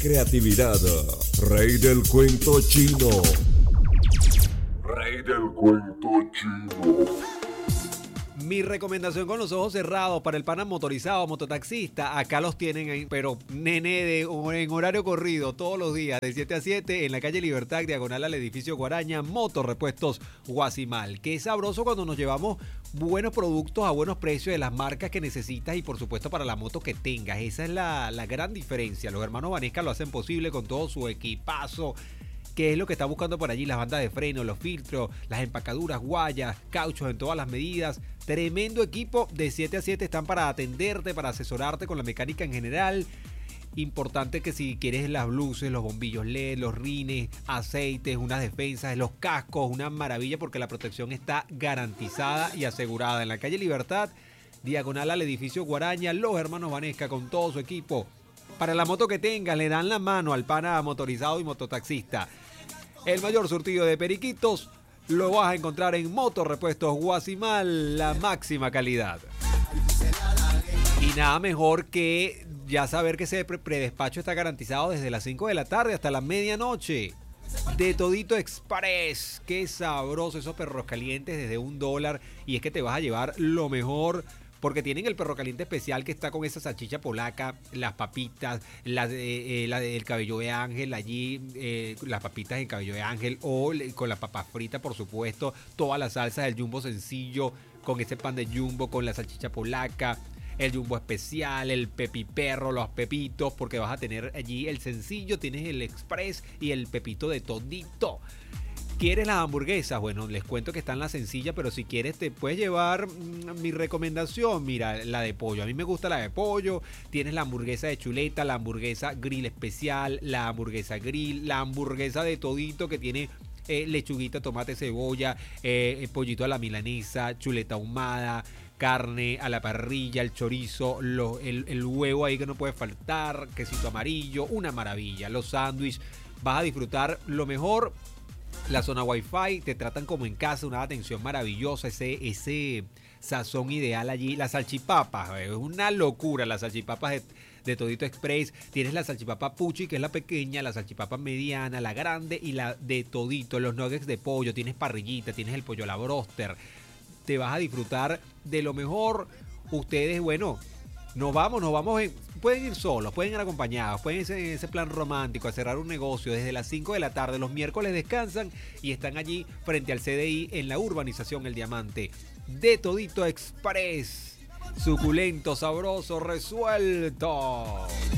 creatividad. Rey del cuento chino. Rey del cuento chino. Mi recomendación con los ojos cerrados para el pana motorizado, mototaxista, acá los tienen ahí, pero nene en horario corrido todos los días de 7 a 7 en la calle Libertad, diagonal al edificio Guaraña, Motorrepuestos Guasimal. Qué sabroso cuando nos llevamos buenos productos a buenos precios de las marcas que necesitas y por supuesto para la moto que tengas. Esa es la gran diferencia. Los hermanos Vanesca lo hacen posible con todo su equipazo. ¿Qué es lo que está buscando por allí? Las bandas de freno, los filtros, las empacaduras, guayas, cauchos en todas las medidas. Tremendo equipo, de 7 a 7 están para atenderte, para asesorarte con la mecánica en general. Importante que si quieres las luces, los bombillos LED, los rines, aceites, unas defensas, los cascos, una maravilla porque la protección está garantizada y asegurada. En la calle Libertad, diagonal al edificio Guaraña, los hermanos Vanesca con todo su equipo. Para la moto que tengas, le dan la mano al pana motorizado y mototaxista. El mayor surtido de periquitos lo vas a encontrar en Motorrepuestos Guasimal, la máxima calidad. Y nada mejor que ya saber que ese predespacho está garantizado desde las 5 de la tarde hasta la medianoche. De Todito Express, qué sabroso esos perros calientes desde $1. Y es que te vas a llevar lo mejor. Porque tienen el perro caliente especial que está con esa salchicha polaca, las papitas, el cabello de ángel allí, las papitas en cabello de ángel o con la papa frita, por supuesto, todas las salsas del jumbo sencillo, con ese pan de jumbo, con la salchicha polaca, el jumbo especial, el pepiperro, los pepitos, porque vas a tener allí el sencillo, tienes el express y el pepito de Todito. ¿Quieres las hamburguesas? Bueno, les cuento que están las sencillas, pero si quieres te puedes llevar mi recomendación. Mira, la de pollo. A mí me gusta la de pollo. Tienes la hamburguesa de chuleta, la hamburguesa grill especial, la hamburguesa grill, la hamburguesa de Todito que tiene lechuguita, tomate, cebolla, pollito a la milanesa, chuleta ahumada, carne a la parrilla, el chorizo, el huevo ahí que no puede faltar, quesito amarillo, una maravilla. Los sándwiches, vas a disfrutar lo mejor. La zona Wi-Fi, te tratan como en casa, una atención maravillosa, ese sazón ideal allí. Las salchipapas, es una locura las salchipapas de Todito Express. Tienes la salchipapa Pucci, que es la pequeña, la salchipapa mediana, la grande y la de Todito. Los nuggets de pollo, tienes parrillita, tienes el pollo a la broster. Te vas a disfrutar de lo mejor. Ustedes, bueno, nos vamos pueden ir solos, pueden ir acompañados, pueden ir en ese plan romántico a cerrar un negocio desde las 5 de la tarde. Los miércoles descansan y están allí frente al CDI en la urbanización El Diamante. De Todito Express, suculento, sabroso, resuelto.